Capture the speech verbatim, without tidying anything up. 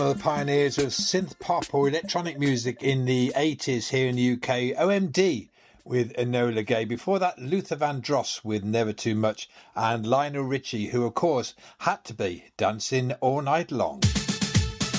One of the pioneers of synth pop or electronic music in the eighties here in the U K, O M D with Enola Gay. Before that, Luther Vandross with Never Too Much, and Lionel Richie, who of course had to be Dancing All Night Long.